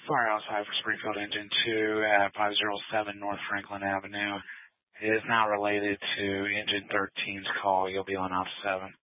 Firehouse High for Springfield Engine 2 at 507 North Franklin Avenue. It is not related to Engine 13's call. You'll be on off 7.